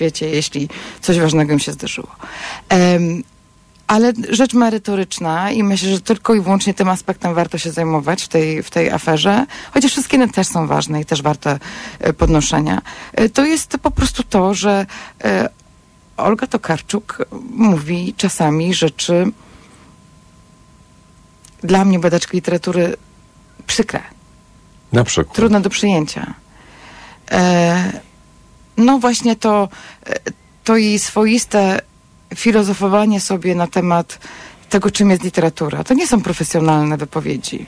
wiecie, jeśli coś ważnego im się zdarzyło. Ale rzecz merytoryczna i myślę, że tylko i wyłącznie tym aspektem warto się zajmować w tej aferze, chociaż wszystkie inne też są ważne i też warte podnoszenia. To jest po prostu to, że Olga Tokarczuk mówi czasami rzeczy dla mnie, badaczki literatury, przykre. Na przykład. Trudne do przyjęcia. No właśnie to jej swoiste filozofowanie sobie na temat tego, czym jest literatura. To nie są profesjonalne wypowiedzi.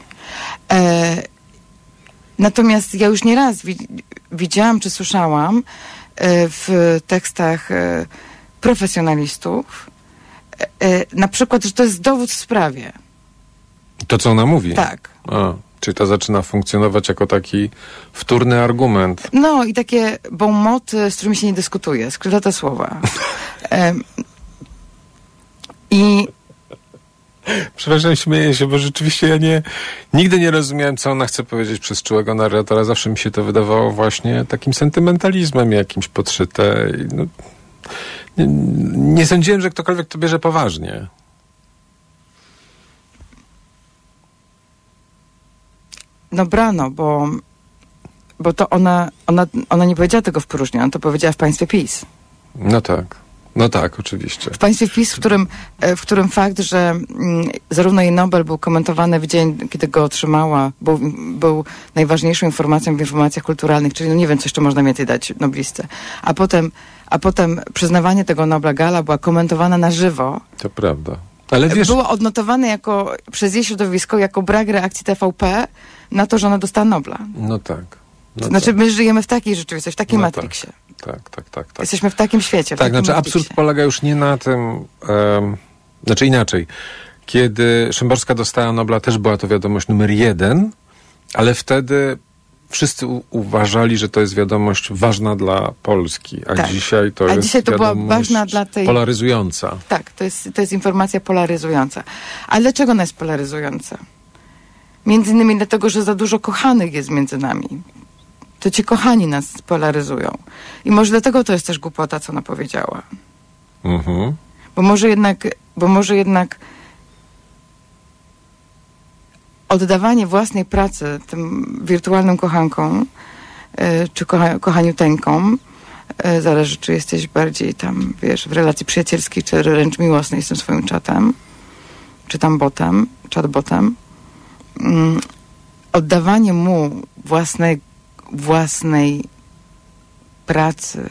Natomiast ja już nieraz widziałam czy słyszałam w tekstach profesjonalistów na przykład, że to jest dowód w sprawie. To, co ona mówi? Tak. Czyli to zaczyna funkcjonować jako taki wtórny argument. No i takie bonmoty, z którymi się nie dyskutuje, skrzydlate słowa. I Przepraszam, śmieję się, bo rzeczywiście ja nigdy nie rozumiałem, co ona chce powiedzieć przez czułego narratora. Zawsze mi się to wydawało właśnie takim sentymentalizmem jakimś podszyte. No, nie sądziłem, że ktokolwiek to bierze poważnie. no brano, bo to ona nie powiedziała tego w próżni, ona to powiedziała w państwie PiS. No tak, oczywiście. W państwie PiS, w którym fakt, że zarówno jej Nobel był komentowany w dzień, kiedy go otrzymała, był najważniejszą informacją w informacjach kulturalnych, czyli no nie wiem, co jeszcze można więcej dać noblistce. A potem przyznawanie tego Nobla gala była komentowana na żywo. To prawda. Ale wiesz... Było odnotowane przez jej środowisko jako brak reakcji TVP na to, że ona dostała Nobla. No tak. To znaczy, my żyjemy w takiej rzeczywistości, w takiej Matrixie. Tak. Jesteśmy w takim świecie. Tak, znaczy absurd polega już nie na tym, znaczy inaczej. Kiedy Szymborska dostała Nobla, też była to wiadomość numer 1, ale wtedy wszyscy uważali, że to jest wiadomość ważna dla Polski, a dzisiaj to jest była ważna dla tej... polaryzująca. Tak, to jest informacja polaryzująca. Ale dlaczego ona jest polaryzująca? Między innymi dlatego, że za dużo kochanych jest między nami. To ci kochani nas polaryzują. I może dlatego to jest też głupota, co ona powiedziała. Mhm. Bo może jednak oddawanie własnej pracy tym wirtualnym kochankom czy kochaniuteńkom, zależy, czy jesteś bardziej tam, wiesz, w relacji przyjacielskiej, czy wręcz miłosnej z tym swoim czatem, czy tam chatbotem, oddawanie mu własnej pracy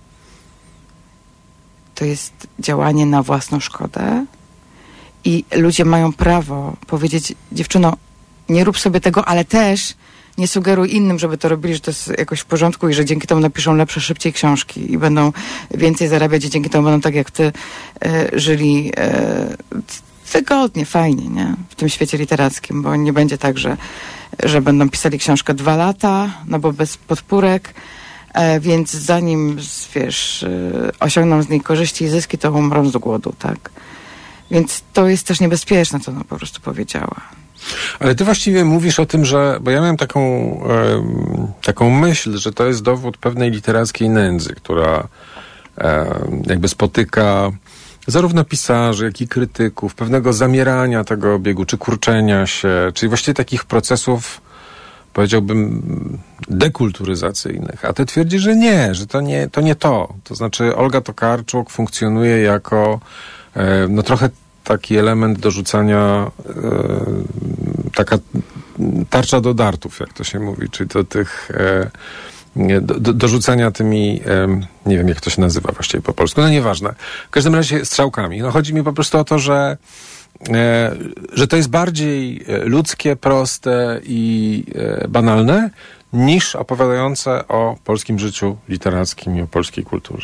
to jest działanie na własną szkodę i ludzie mają prawo powiedzieć: dziewczyno, nie rób sobie tego, ale też nie sugeruj innym, żeby to robili, że to jest jakoś w porządku i że dzięki temu napiszą lepsze, szybciej książki i będą więcej zarabiać i dzięki temu będą tak jak ty żyli wygodnie, fajnie, nie? W tym świecie literackim, bo nie będzie tak, że będą pisali książkę 2 lata, no bo bez podpórek, więc zanim, wiesz, osiągną z niej korzyści i zyski, to umrą z głodu, tak? Więc to jest też niebezpieczne, co ona po prostu powiedziała. Ale ty właściwie mówisz o tym, bo ja miałem taką myśl, że to jest dowód pewnej literackiej nędzy, która jakby spotyka zarówno pisarzy, jak i krytyków, pewnego zamierania tego obiegu, czy kurczenia się, czyli właściwie takich procesów, powiedziałbym, dekulturyzacyjnych. A ty twierdzisz, że nie, że to nie to. To znaczy Olga Tokarczuk funkcjonuje jako no trochę taki element dorzucania, taka tarcza do dartów, jak to się mówi, czyli do tych dorzucania tymi, nie wiem jak to się nazywa właściwie po polsku, no nieważne. W każdym razie strzałkami. No chodzi mi po prostu o to, że to jest bardziej ludzkie, proste i banalne niż opowiadające o polskim życiu literackim i o polskiej kulturze.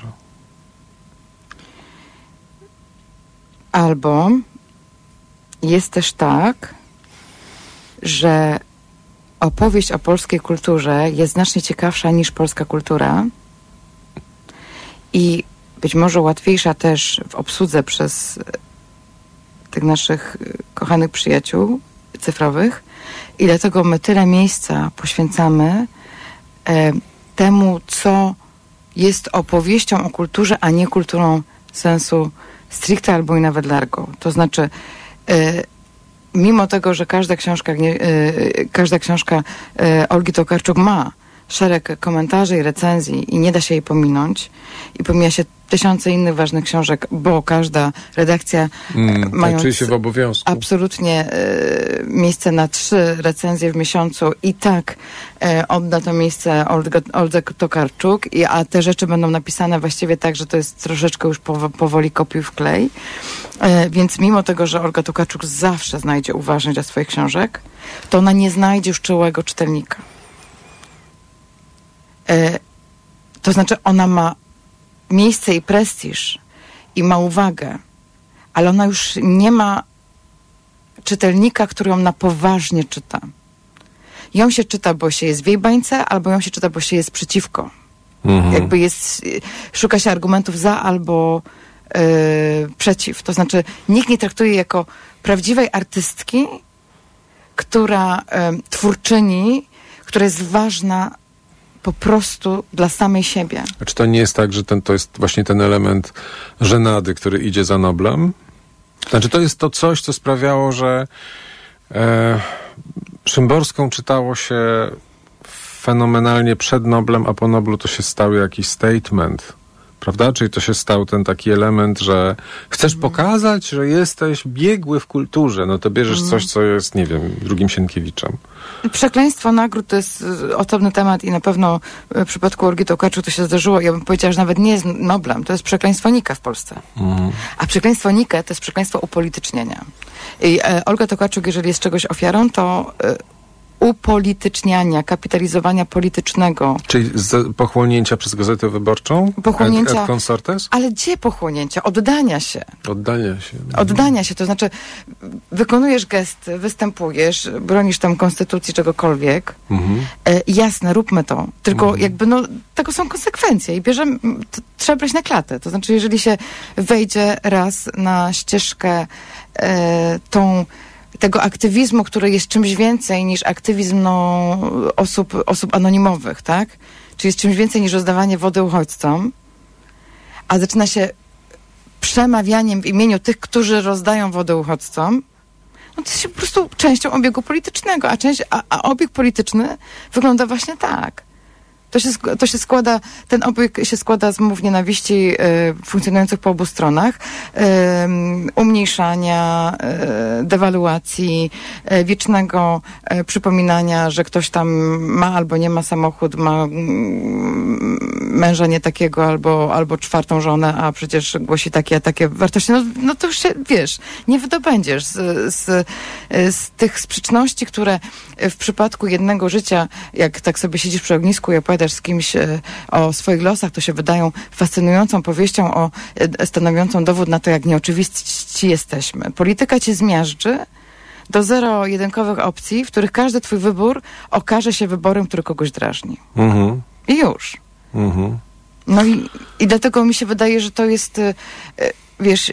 Albo jest też tak, że opowieść o polskiej kulturze jest znacznie ciekawsza niż polska kultura i być może łatwiejsza też w obsłudze przez tych naszych kochanych przyjaciół cyfrowych i dlatego my tyle miejsca poświęcamy temu, co jest opowieścią o kulturze, a nie kulturą sensu stricte albo i nawet largo. To znaczy, mimo tego, że każda książka Olgi Tokarczuk ma szereg komentarzy i recenzji i nie da się jej pominąć i pomija się tysiące innych ważnych książek, bo każda redakcja mając czuje się w obowiązku. Absolutnie miejsce na 3 recenzje w miesiącu i tak odda to miejsce Oldze Tokarczuk, a te rzeczy będą napisane właściwie tak, że to jest troszeczkę już powoli kopiuj wklej. Więc mimo tego, że Olga Tokarczuk zawsze znajdzie uważność dla swoich książek, to ona nie znajdzie już czułego czytelnika. To znaczy ona ma miejsce i prestiż i ma uwagę, ale ona już nie ma czytelnika, który ją na poważnie czyta. Ją się czyta, bo się jest w jej bańce, albo ją się czyta, bo się jest przeciwko. Jakby szuka się argumentów za albo przeciw. To znaczy nikt nie traktuje jako prawdziwej artystki, która twórczyni, która jest ważna po prostu dla samej siebie. A czy to nie jest tak, że to jest właśnie ten element żenady, który idzie za Noblem? Znaczy to jest to coś, co sprawiało, że Szymborską czytało się fenomenalnie przed Noblem, a po Noblu to się stał jakiś statement. Prawda? Czyli to się stał ten taki element, że chcesz pokazać, że jesteś biegły w kulturze, no to bierzesz coś, co jest, nie wiem, drugim Sienkiewiczem. Przekleństwo nagród to jest osobny temat i na pewno w przypadku Olgi Tokarczuk to się zdarzyło. Ja bym powiedziała, że nawet nie jest Noblem, to jest przekleństwo Nike w Polsce. A przekleństwo Nike to jest przekleństwo upolitycznienia. I Olga Tokarczuk, jeżeli jest czegoś ofiarą, to upolityczniania, kapitalizowania politycznego. Czyli pochłonięcia przez Gazetę Wyborczą? Pochłonięcia. Ad consortes? Ale gdzie pochłonięcia? Oddania się. Oddania się. To znaczy wykonujesz gesty, występujesz, bronisz tam konstytucji, czegokolwiek. Jasne, róbmy to. Tylko tego są konsekwencje i trzeba brać na klatę. To znaczy, jeżeli się wejdzie raz na ścieżkę tego aktywizmu, który jest czymś więcej niż aktywizm osób anonimowych, tak? Czyli jest czymś więcej niż rozdawanie wody uchodźcom, a zaczyna się przemawianiem w imieniu tych, którzy rozdają wodę uchodźcom, no to jest się po prostu częścią obiegu politycznego, a obieg polityczny wygląda właśnie tak. Ten obieg się składa z mów nienawiści funkcjonujących po obu stronach, umniejszania, dewaluacji, wiecznego przypominania, że ktoś tam ma albo nie ma samochód, ma męża nie takiego albo 4. żonę, a przecież głosi takie, a takie wartości. No to już się, wiesz, nie wydobędziesz z tych sprzeczności, które w przypadku jednego życia, jak tak sobie siedzisz przy ognisku i opowiadasz z kimś o swoich losach, to się wydają fascynującą powieścią stanowiącą dowód na to, jak nieoczywiści jesteśmy. Polityka cię zmiażdży do zero-jedynkowych opcji, w których każdy twój wybór okaże się wyborem, który kogoś drażni. I już. No i dlatego mi się wydaje, że to jest, wiesz,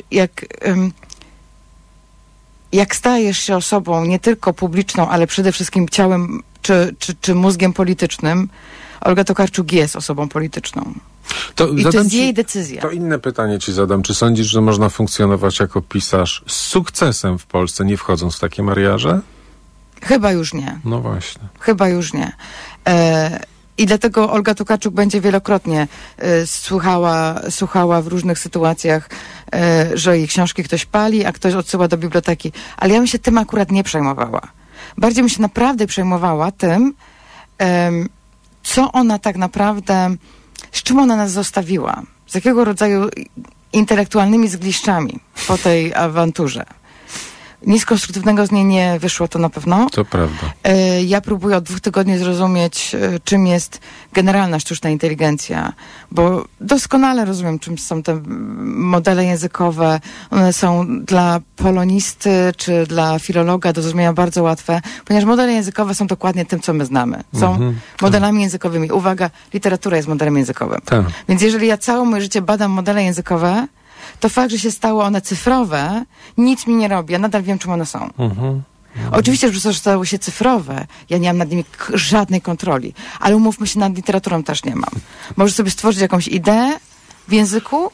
jak stajesz się osobą nie tylko publiczną, ale przede wszystkim ciałem czy mózgiem politycznym, Olga Tokarczuk jest osobą polityczną. To jest jej decyzja. To inne pytanie ci zadam. Czy sądzisz, że można funkcjonować jako pisarz z sukcesem w Polsce, nie wchodząc w takie mariaże? Chyba już nie. No właśnie. Chyba już nie. I dlatego Olga Tokarczuk będzie wielokrotnie słuchała w różnych sytuacjach, że jej książki ktoś pali, a ktoś odsyła do biblioteki. Ale ja bym się tym akurat nie przejmowała. Bardziej bym się naprawdę przejmowała tym, co ona tak naprawdę, z czym ona nas zostawiła. Z jakiego rodzaju intelektualnymi zgliszczami po tej awanturze. Nic konstruktywnego z niej nie wyszło, to na pewno. To prawda. Ja próbuję od 2 tygodni zrozumieć, czym jest generalna sztuczna inteligencja, bo doskonale rozumiem, czym są te modele językowe. One są dla polonisty czy dla filologa do zrozumienia bardzo łatwe, ponieważ modele językowe są dokładnie tym, co my znamy. Są modelami językowymi. Uwaga, literatura jest modelem językowym. Tak. Więc jeżeli ja całe moje życie badam modele językowe, to fakt, że się stały one cyfrowe, nic mi nie robi. Ja nadal wiem, czym one są. Oczywiście, że stały się cyfrowe. Ja nie mam nad nimi żadnej kontroli. Ale umówmy się, nad literaturą też nie mam. Możesz sobie stworzyć jakąś ideę w języku,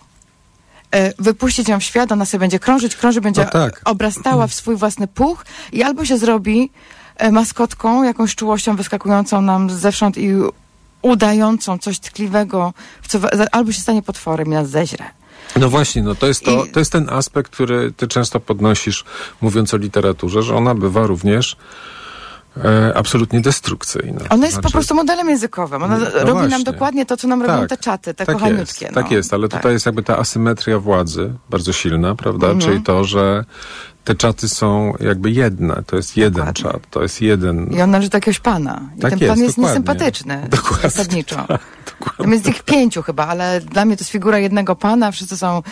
wypuścić ją w świat, ona sobie będzie krążyć, będzie obrastała w swój własny puch i albo się zrobi maskotką, jakąś czułością wyskakującą nam zewsząd i udającą coś tkliwego, albo się stanie potworem i nas zeźre. No właśnie, to jest ten aspekt, który ty często podnosisz, mówiąc o literaturze, że ona bywa również absolutnie destrukcyjna. Ona jest po prostu modelem językowym. Ona robi nam dokładnie to, co nam robią te czaty, te kochaniutkie. Tak jest, ale tutaj jest jakby ta asymetria władzy bardzo silna, prawda? Czyli to, że te czaty są jakby jedne. To jest jeden czat, to jest jeden... I on należy do jakiegoś pana. I ten pan jest niesympatyczny. Zasadniczo. Tam jest ich 5 chyba, ale dla mnie to jest figura jednego pana. Wszyscy są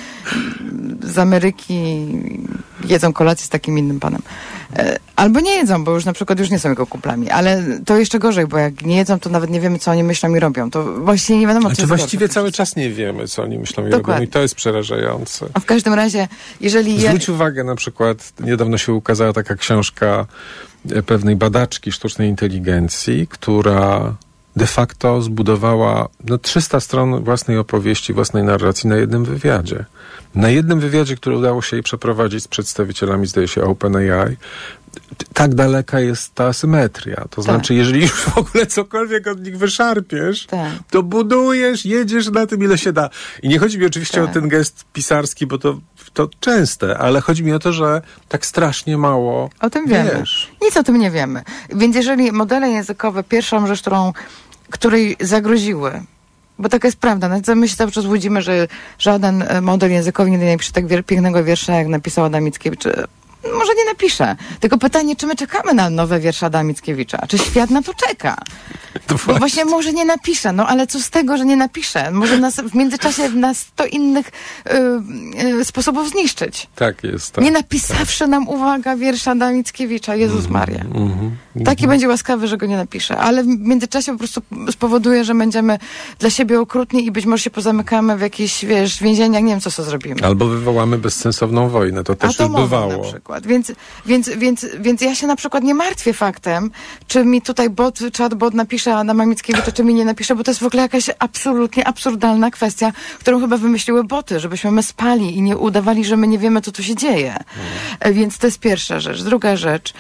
z Ameryki, jedzą kolację z takim innym panem. Albo nie jedzą, bo już na przykład już nie są jego kumplami. Ale to jeszcze gorzej, bo jak nie jedzą, to nawet nie wiemy, co oni myślą i robią. To właściwie nie wiadomo, co jest właściwie cały czas nie wiemy, co oni myślą i robią. I to jest przerażające. A w każdym razie, jeżeli... Zwróć uwagę, na przykład niedawno się ukazała taka książka pewnej badaczki sztucznej inteligencji, która de facto zbudowała 300 stron własnej opowieści, własnej narracji na jednym wywiadzie. Na jednym wywiadzie, który udało się jej przeprowadzić z przedstawicielami, zdaje się, OpenAI, tak daleka jest ta asymetria. To znaczy, jeżeli już w ogóle cokolwiek od nich wyszarpiesz, to budujesz, jedziesz na tym, ile się da. I nie chodzi mi oczywiście o ten gest pisarski, bo to częste, ale chodzi mi o to, że tak strasznie mało o tym wiemy. Nic o tym nie wiemy. Więc jeżeli modele językowe, pierwszą rzecz, której zagroziły, bo taka jest prawda. My się cały czas łudzimy, że żaden model językowy nie napisze tak pięknego wiersza, jak napisał Adam Mickiewicz. Może nie napisze. Tylko pytanie, czy my czekamy na nowe wiersze Adama Mickiewicza? Czy świat na to czeka? Bo właśnie może nie napisze. Ale co z tego, że nie napisze? Może nas w międzyczasie na 100 innych sposobów zniszczyć. Tak jest. Nie napisawszy nam, uwaga, wiersza Adama Mickiewicza. Jezus Maria. Taki będzie łaskawy, że go nie napisze. Ale w międzyczasie po prostu spowoduje, że będziemy dla siebie okrutni i być może się pozamykamy w jakichś, więzieniach. Nie wiem, co zrobimy. Albo wywołamy bezsensowną wojnę. To też już bywało. Na przykład. Więc ja się na przykład nie martwię faktem, czy mi tutaj chatbot napisze Adama Mickiewicza, czy mi nie napisze, bo to jest w ogóle jakaś absolutnie absurdalna kwestia, którą chyba wymyśliły boty, żebyśmy my spali i nie udawali, że my nie wiemy, co tu się dzieje. Więc to jest pierwsza rzecz. Druga rzecz...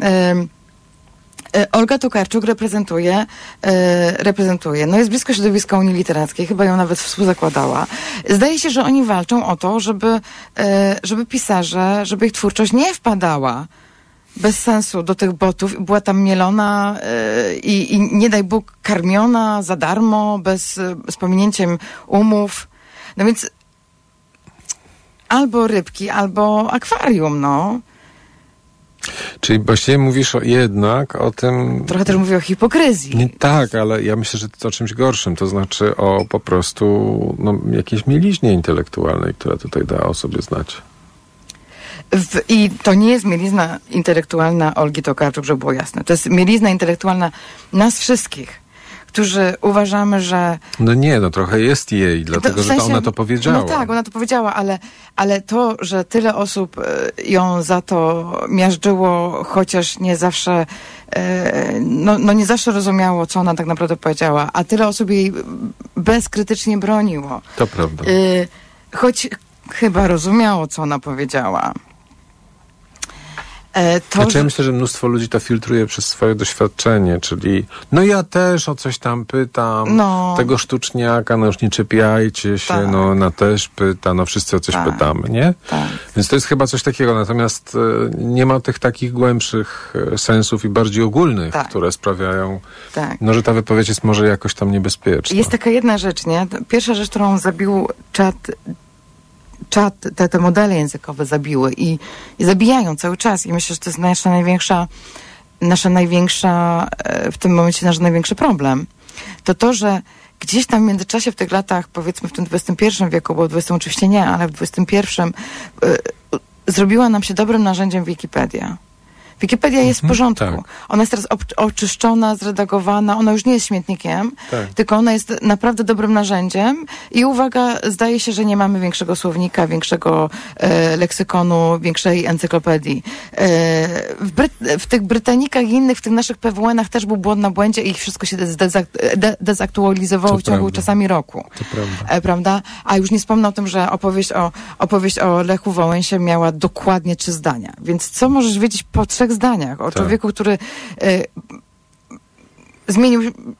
Olga Tokarczuk reprezentuje, jest blisko środowiska Unii Literackiej, chyba ją nawet współzakładała. Zdaje się, że oni walczą o to, żeby pisarze, żeby ich twórczość nie wpadała bez sensu do tych botów, była tam mielona i nie daj Bóg karmiona za darmo, z pominięciem umów. No więc albo rybki, albo akwarium, Czyli właściwie mówisz jednak o tym... Trochę też mówię o hipokryzji. Nie, tak, ale ja myślę, że to o czymś gorszym. To znaczy o po prostu jakiejś mieliźnie intelektualnej, która tutaj da o sobie znać. I to nie jest mielizna intelektualna Olgi Tokarczuk, żeby było jasne. To jest mielizna intelektualna nas wszystkich, którzy uważamy, że... trochę jest jej, dlatego że ona to powiedziała. Ona to powiedziała, ale to, że tyle osób ją za to miażdżyło, chociaż nie zawsze nie zawsze rozumiało, co ona tak naprawdę powiedziała, a tyle osób jej bezkrytycznie broniło. To prawda. Choć chyba rozumiało, co ona powiedziała. Ja myślę, że mnóstwo ludzi to filtruje przez swoje doświadczenie, czyli ja też o coś tam pytam, tego sztuczniaka, już nie czepiajcie się, ona też pyta, wszyscy o coś pytamy, nie? Tak. Więc to jest chyba coś takiego, natomiast nie ma tych takich głębszych sensów i bardziej ogólnych, które sprawiają, że ta wypowiedź jest może jakoś tam niebezpieczna. Jest taka jedna rzecz, nie? Pierwsza rzecz, którą zabił te modele językowe zabiły i zabijają cały czas. I myślę, że to jest nasza największa w tym momencie nasz największy problem. To, że gdzieś tam w międzyczasie w tych latach, powiedzmy w tym XXI wieku, bo w XX oczywiście nie, ale w XXI zrobiła nam się dobrym narzędziem Wikipedia. Wikipedia jest w porządku. tak. Ona jest teraz oczyszczona, zredagowana, ona już nie jest śmietnikiem, tylko ona jest naprawdę dobrym narzędziem i uwaga, zdaje się, że nie mamy większego słownika, większego leksykonu, większej encyklopedii. W tych Brytanikach i innych, w tych naszych PWN-ach też był błąd na błędzie i wszystko się dezaktualizowało w ciągu czasami roku. To prawda. Prawda? A już nie wspomnę o tym, że opowieść o Lechu Wałęsie miała dokładnie 3 zdania. Więc co możesz wiedzieć po 3 zdaniach o człowieku, który zmienił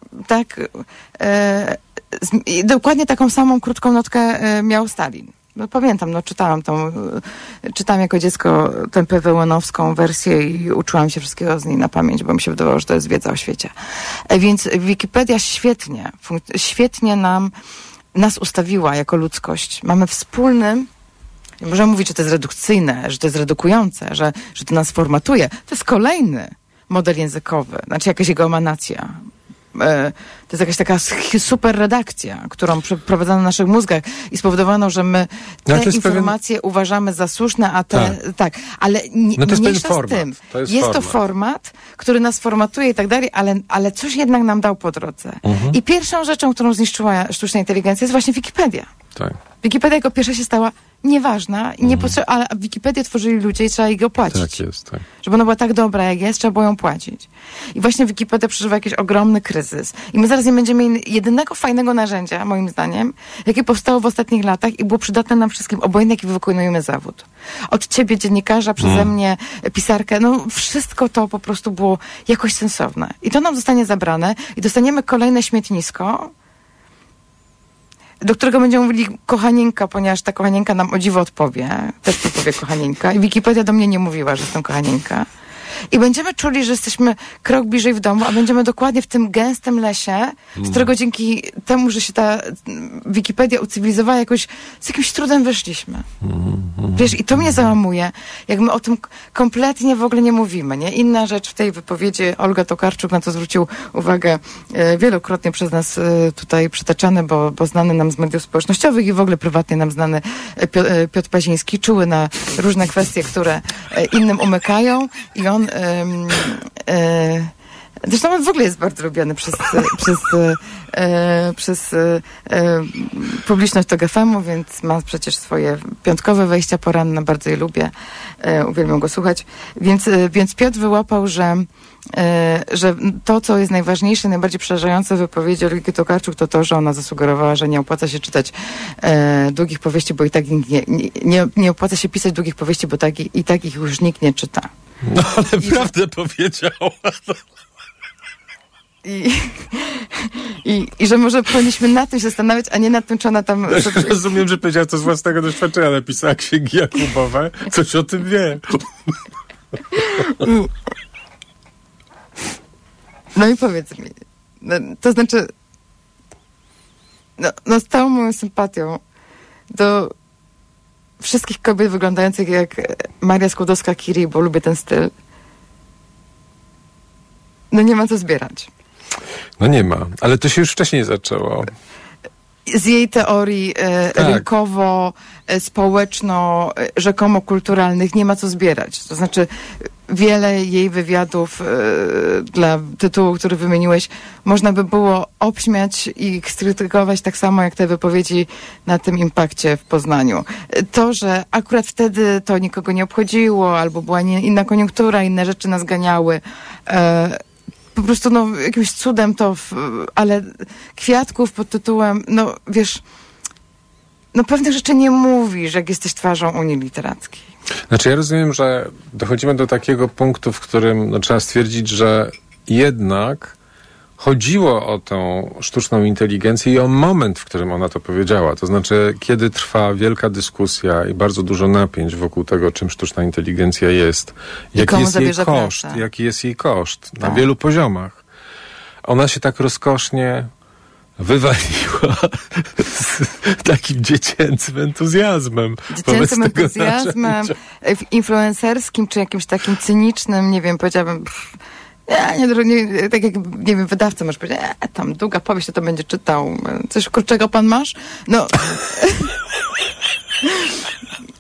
dokładnie taką samą krótką notkę miał Stalin. No pamiętam, czytałam jako dziecko tę PWN-owską wersję i uczyłam się wszystkiego z niej na pamięć, bo mi się wydawało, że to jest wiedza o świecie. Więc Wikipedia świetnie nas ustawiła jako ludzkość. Mamy wspólny, możemy mówić, że to jest redukcyjne, że to jest redukujące, że to nas formatuje. To jest kolejny model językowy, znaczy jakaś jego emanacja. To jest jakaś taka super redakcja, którą przeprowadzono na naszych mózgach i spowodowano, że my te informacje uważamy za słuszne, a te... Tak, ale mniejsza z tym. Jest to format, który nas formatuje i tak dalej, ale coś jednak nam dał po drodze. I pierwszą rzeczą, którą zniszczyła sztuczna inteligencja, jest właśnie Wikipedia. Tak. Wikipedia jako pierwsza się stała nieważna, i ale Wikipedię tworzyli ludzie i trzeba jej go płacić. Tak jest, tak. Żeby ona była tak dobra, jak jest, trzeba było ją płacić. I właśnie Wikipedia przeżywa jakiś ogromny kryzys. I my zaraz nie będziemy mieli jedynego fajnego narzędzia, moim zdaniem, jakie powstało w ostatnich latach i było przydatne nam wszystkim, obojętnie jaki wykonujemy zawód. Od ciebie, dziennikarza, przeze mnie, pisarkę, no wszystko to po prostu było jakoś sensowne. I to nam zostanie zabrane i dostaniemy kolejne śmietnisko, do którego będziemy mówili kochanieńka, ponieważ ta kochanieńka nam o dziwo odpowie. Też to powie kochanieńka. I Wikipedia do mnie nie mówiła, że jestem kochanieńka. I będziemy czuli, że jesteśmy krok bliżej w domu, a będziemy dokładnie w tym gęstym lesie, z którego dzięki temu, że się ta Wikipedia ucywilizowała, jakoś z jakimś trudem wyszliśmy. Wiesz, i to mnie załamuje, jak my o tym kompletnie w ogóle nie mówimy, nie? Inna rzecz w tej wypowiedzi, Olga Tokarczuk na to zwrócił uwagę wielokrotnie przez nas tutaj przytaczany, bo znany nam z mediów społecznościowych i w ogóle prywatnie nam znany Piotr Paziński, czuły na różne kwestie, które innym umykają, i on zresztą on w ogóle jest bardzo lubiany przez publiczność TOG FM-u, więc ma przecież swoje piątkowe wejścia poranne, bardzo je lubię, uwielbiam go słuchać. Więc Piotr wyłapał, że to, co jest najważniejsze, najbardziej przerażające w wypowiedzi Olgi Tokarczuk, to to, że ona zasugerowała, że nie opłaca się czytać długich powieści, bo i tak nie opłaca się pisać długich powieści, bo i tak ich już nikt nie czyta. No ale prawdę powiedziała. I że może powinniśmy nad tym się zastanawiać, a nie nad tym, czy ona tam... Rozumiem, że powiedziała to z własnego doświadczenia, napisała księgi Jakubowe, coś o tym wie. No i powiedz mi, to znaczy, z całą moją sympatią do wszystkich kobiet wyglądających jak Maria Skłodowska-Curie, bo lubię ten styl, no nie ma co zbierać. No nie ma, ale to się już wcześniej zaczęło. Z jej teorii rynkowo, społeczno, rzekomo kulturalnych nie ma co zbierać. To znaczy wiele jej wywiadów dla tytułu, który wymieniłeś, można by było obśmiać i skrytykować tak samo jak te wypowiedzi na tym Impakcie w Poznaniu. To, że akurat wtedy to nikogo nie obchodziło, albo była inna koniunktura, inne rzeczy nas ganiały, po prostu jakimś cudem ale kwiatków pod tytułem, wiesz, pewnych rzeczy nie mówisz, jak jesteś twarzą Unii Literackiej. Znaczy ja rozumiem, że dochodzimy do takiego punktu, w którym trzeba stwierdzić, że jednak chodziło o tą sztuczną inteligencję i o moment, w którym ona to powiedziała. To znaczy, kiedy trwa wielka dyskusja i bardzo dużo napięć wokół tego, czym sztuczna inteligencja jest, jaki jest jej koszt, jaki jest jej koszt na wielu poziomach. Ona się tak rozkosznie wywaliła z takim dziecięcym entuzjazmem. Dziecięcym entuzjazmem, influencerskim, czy jakimś takim cynicznym, nie wiem, powiedziałabym... Nie, tak jak, nie wiem, wydawca masz powiedzieć, tam długa powieść, to będzie czytał. Coś kurczego pan masz?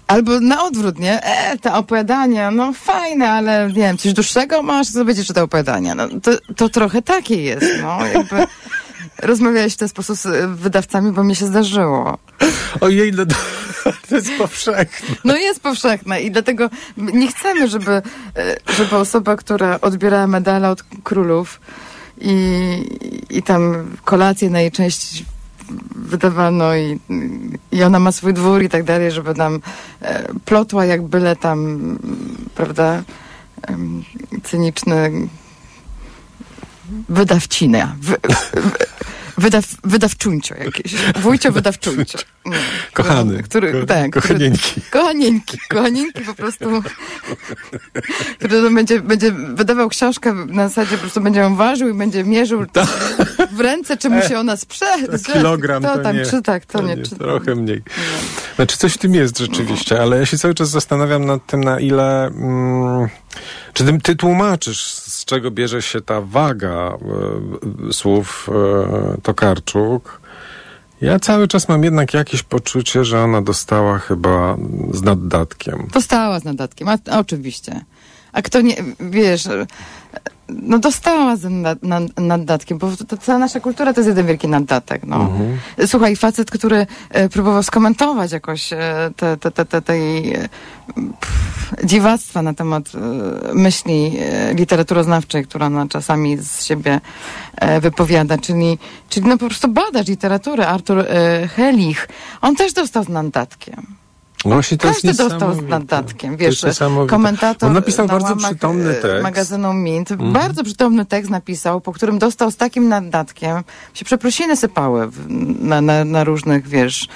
Albo na odwrót, nie? Te opowiadania, no fajne, ale nie wiem, coś dłuższego masz, co będziesz czytał opowiadania. No, to trochę takie jest, no. Jakby rozmawiałeś w ten sposób z wydawcami, bo mi się zdarzyło. Ojej, no to jest powszechne. No jest powszechne i dlatego nie chcemy, żeby osoba, która odbierała medale od królów i tam kolację na jej część wydawano i ona ma swój dwór i tak dalej, żeby nam plotła jak byle tam, prawda, cyniczny wydawcina. Wydawczuńcio jakieś. Wójcio wydawczuńcio. No, kochany. Kochanieńki po prostu. Który będzie wydawał książkę na zasadzie, po prostu będzie ją ważył i będzie mierzył w ręce, czy mu się ona kilogram to tam nie. Czyta, kto nie czyta. czyta. Trochę mniej. Znaczy coś w tym jest rzeczywiście, ale ja się cały czas zastanawiam nad tym, na ile... czy ty tłumaczysz, z czego bierze się ta waga słów Tokarczuk? Ja cały czas mam jednak jakieś poczucie, że ona dostała chyba z naddatkiem. Dostała z naddatkiem, oczywiście. A kto nie, wiesz, no dostała z naddatkiem, bo cała nasza kultura to jest jeden wielki naddatek, no. Słuchaj, facet, który próbował skomentować jakoś tej dziwactwa na temat myśli literaturoznawczej, która ona czasami z siebie wypowiada, czyli no po prostu badacz literatury, Artur Helich, on też dostał z naddatkiem. No właśnie to każdy dostał z naddatkiem, wiesz, komentator on napisał bardzo przytomny tekst. Magazynu Mint, bardzo przytomny tekst napisał, po którym dostał z takim naddatkiem, się przeprosiny sypały na różnych, wiesz,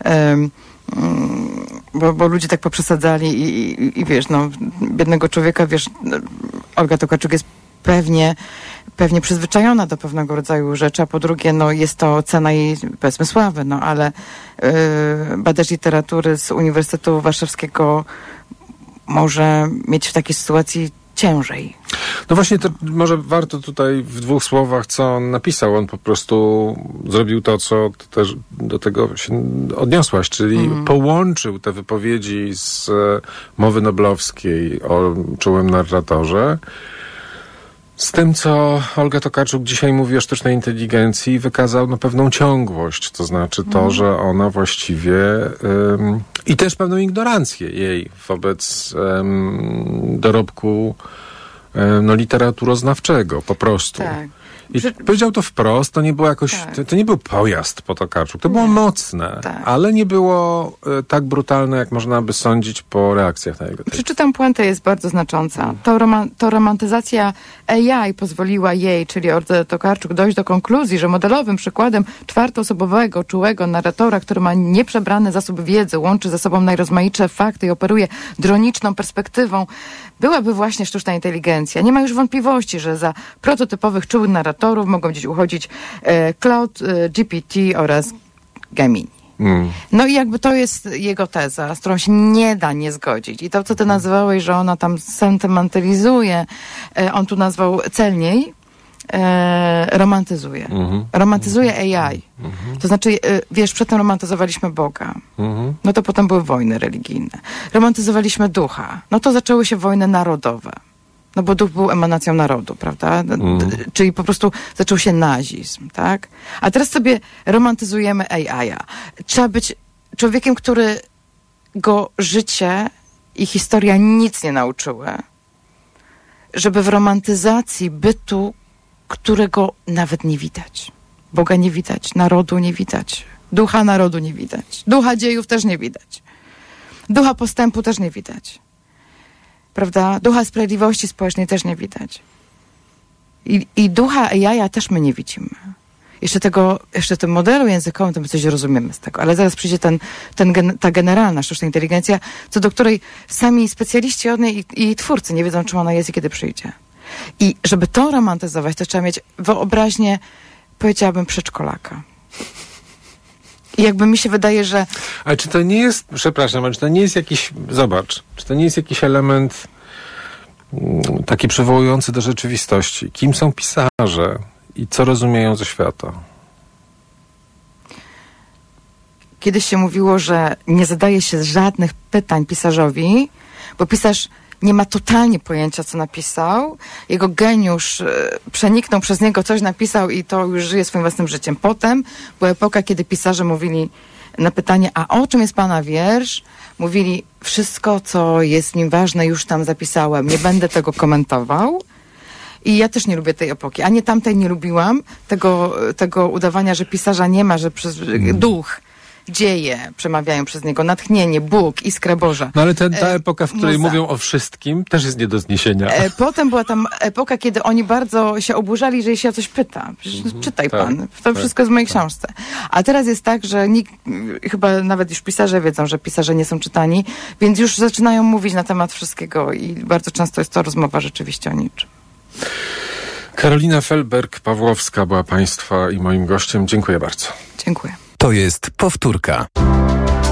bo ludzie tak poprzesadzali i wiesz, no, biednego człowieka, wiesz, Olga Tokarczuk jest pewnie przyzwyczajona do pewnego rodzaju rzeczy, a po drugie, no jest to cena jej, powiedzmy, sławy, no ale badacz literatury z Uniwersytetu Warszawskiego może mieć w takiej sytuacji ciężej. No właśnie, to może warto tutaj w dwóch słowach, co on napisał. On po prostu zrobił to, co też do tego się odniosłaś, czyli połączył te wypowiedzi z mowy noblowskiej o czułym narratorze z tym, co Olga Tokarczuk dzisiaj mówi o sztucznej inteligencji, wykazał pewną ciągłość, to znaczy to, że ona właściwie i też pewną ignorancję jej wobec dorobku literaturoznawczego, po prostu. Tak. I powiedział to wprost, to nie było jakoś, to nie był pojazd po Tokarczuk, to było mocne, ale nie było tak brutalne, jak można by sądzić po reakcjach na jego tekst. Przeczytam puentę, jest bardzo znacząca. To romantyzacja AI pozwoliła jej, czyli Oldze Tokarczuk, dojść do konkluzji, że modelowym przykładem czwartoosobowego, czułego narratora, który ma nieprzebrany zasób wiedzy, łączy ze sobą najrozmaitsze fakty i operuje droniczną perspektywą, byłaby właśnie sztuczna inteligencja. Nie ma już wątpliwości, że za prototypowych czułych narratorów mogą gdzieś uchodzić Cloud, GPT oraz Gemini. No i jakby to jest jego teza, z którą się nie da nie zgodzić. I to, co ty nazywałeś, że ona tam sentymentalizuje, on tu nazwał celniej, romantyzuje. Romantyzuje AI. To znaczy, wiesz, przedtem romantyzowaliśmy Boga. No to potem były wojny religijne. Romantyzowaliśmy ducha. No to zaczęły się wojny narodowe. No bo duch był emanacją narodu, prawda? Czyli po prostu zaczął się nazizm, tak? A teraz sobie romantyzujemy AI-a. Trzeba być człowiekiem, który go życie i historia nic nie nauczyły, żeby w romantyzacji bytu, którego nawet nie widać. Boga nie widać, narodu nie widać, ducha narodu nie widać, ducha dziejów też nie widać, ducha postępu też nie widać. Prawda? Ducha sprawiedliwości społecznej też nie widać. I ducha AI też my nie widzimy. Jeszcze tym modelu językowym, to my coś rozumiemy z tego. Ale zaraz przyjdzie ta generalna sztuczna inteligencja, co do której sami specjaliści od niej i twórcy nie wiedzą, czym ona jest i kiedy przyjdzie. I żeby to romantyzować, to trzeba mieć wyobraźnię, powiedziałabym, przedszkolaka. I jakby mi się wydaje, że... Ale czy to nie jest, przepraszam, ale czy to nie jest jakiś, zobacz, czy to nie jest jakiś element taki przywołujący do rzeczywistości? Kim są pisarze i co rozumieją ze świata? kiedyś się mówiło, że nie zadaje się żadnych pytań pisarzowi, bo pisarz nie ma totalnie pojęcia, co napisał. Jego geniusz przeniknął przez niego, coś napisał i to już żyje swoim własnym życiem. Potem była epoka, kiedy pisarze mówili na pytanie, a o czym jest pana wiersz? Mówili, wszystko, co jest mi ważne, już tam zapisałem. Nie będę tego komentował. I ja też nie lubię tej epoki. Ani tamtej nie lubiłam. Tego udawania, że pisarza nie ma, że przez duch, dzieje przemawiają przez niego, natchnienie, Bóg, iskra Boża. No ale ta epoka, w której muza. mówią o wszystkim, też jest nie do zniesienia. Potem była tam epoka, kiedy oni bardzo się oburzali, że się o coś pyta. Przecież czytaj pan. To wszystko jest w mojej książce. A teraz jest tak, że nikt, chyba nawet już pisarze wiedzą, że pisarze nie są czytani, więc już zaczynają mówić na temat wszystkiego i bardzo często jest to rozmowa rzeczywiście o niczym. Karolina Felberg-Pawłowska była państwa i moim gościem. Dziękuję bardzo. Dziękuję. To jest powtórka.